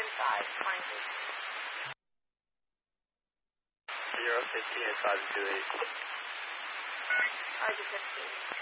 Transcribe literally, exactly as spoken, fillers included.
fifteen five, twenty. Zero fifteen and five two eight. Roger fifteen.